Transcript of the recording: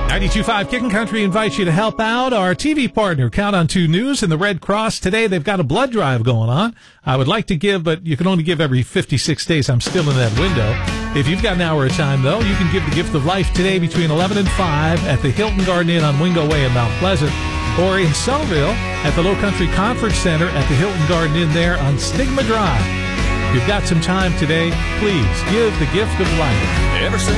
92.5 Kickin' Country invites you to help out our TV partner, Count on 2 News and the Red Cross. Today, they've got a blood drive going on. I would like to give, but you can only give every 56 days. I'm still in that window. If you've got an hour of time, though, you can give the gift of life today between 11 and 5 at the Hilton Garden Inn on Wingo Way in Mount Pleasant, or in Sellville at the Low Country Conference Center at the Hilton Garden Inn there on Stigma Drive. If you've got some time today, please give the gift of life. Ever since